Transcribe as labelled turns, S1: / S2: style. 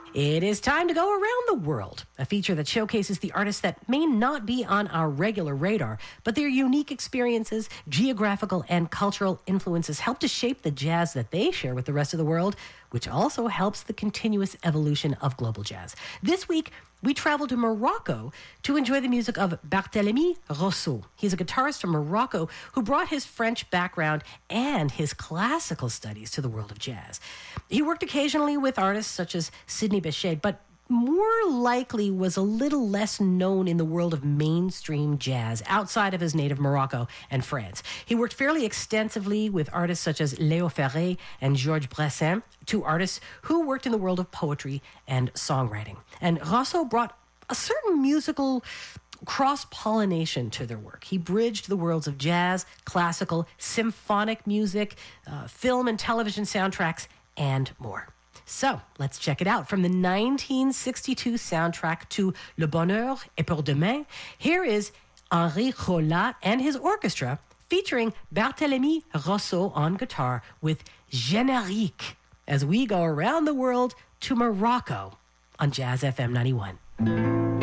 S1: It is time to go around the world, a feature that showcases the artists that may not be on our regular radar, but their unique experiences, geographical and cultural influences help to shape the jazz that they share with the rest of the world, which also helps the continuous evolution of global jazz. This week, we travel to Morocco to enjoy the music of Barthélemy Rosso. He's a guitarist from Morocco who brought his French background and his classical studies to the world of jazz. He worked occasionally with artists such as Sidney Bechet, but more likely was a little less known in the world of mainstream jazz outside of his native Morocco and France. He worked fairly extensively with artists such as Léo Ferré and Georges Brassens, two artists who worked in the world of poetry and songwriting. And Rosso brought a certain musical cross-pollination to their work. He bridged the worlds of jazz, classical, symphonic music, film and television soundtracks, and more. So, let's check it out. From the 1962 soundtrack to Le Bonheur est pour demain, here is Henri Rolla and his orchestra featuring Barthélemy Rosso on guitar with Générique as we go around the world to Morocco on Jazz FM 91.